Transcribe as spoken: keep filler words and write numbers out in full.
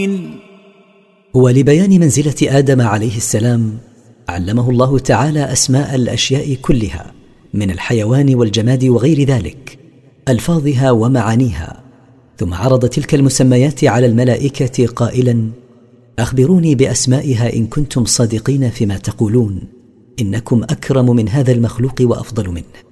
ولبيان منزلة آدم عليه السلام علمه الله تعالى أسماء الأشياء كلها من الحيوان والجماد وغير ذلك، ألفاظها ومعانيها، ثم عرض تلك المسميات على الملائكة قائلا: أخبروني بأسمائها إن كنتم صادقين فيما تقولون، إنكم أكرم من هذا المخلوق وأفضل منه.